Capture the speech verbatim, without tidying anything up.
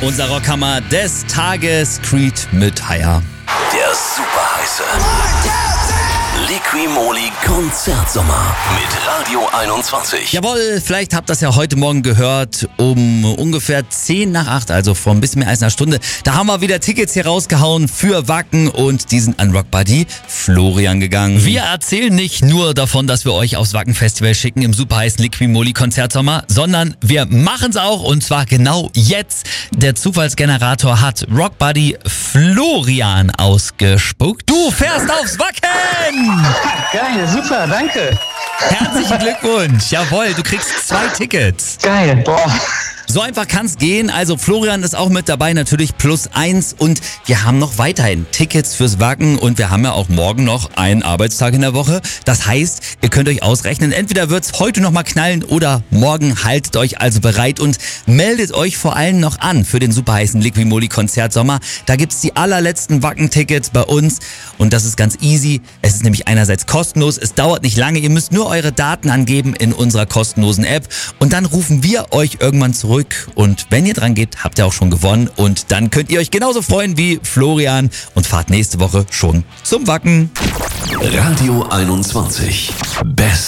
Unser Rockhammer des Tages, Creed mit Higher. Der super heiße Liqui-Moly Konzertsommer mit Radio einundzwanzig. Jawohl, vielleicht habt ihr das ja heute Morgen gehört, um ungefähr zehn nach acht, also vor ein bisschen mehr als einer Stunde. Da haben wir wieder Tickets hier rausgehauen für Wacken und die sind an Rock Buddy Florian gegangen. Wir erzählen nicht nur davon, dass wir euch aufs Wacken-Festival schicken im super heißen Liqui-Moly Konzertsommer, sondern wir machen es auch und zwar genau jetzt. Der Zufallsgenerator hat Rock Buddy Florian ausgespuckt. Du fährst aufs Wacken! Geil, super, danke. Herzlichen Glückwunsch. Jawohl, du kriegst zwei Tickets. Geil, boah. So einfach kann's gehen. Also Florian ist auch mit dabei, natürlich plus eins. Und wir haben noch weiterhin Tickets fürs Wacken und wir haben ja auch morgen noch einen Arbeitstag in der Woche. Das heißt, ihr könnt euch ausrechnen, entweder wird's heute noch mal knallen oder morgen. Haltet euch also bereit und meldet euch vor allem noch an für den super heißen Liqui-Moly Konzertsommer. Da gibt's die allerletzten Wacken-Tickets bei uns und das ist ganz easy. Es ist nämlich einerseits kostenlos, es dauert nicht lange. Ihr müsst nur eure Daten angeben in unserer kostenlosen App und dann rufen wir euch irgendwann zurück. Und wenn ihr dran geht, habt ihr auch schon gewonnen. Und dann könnt ihr euch genauso freuen wie Florian und fahrt nächste Woche schon zum Wacken. Radio einundzwanzig. Best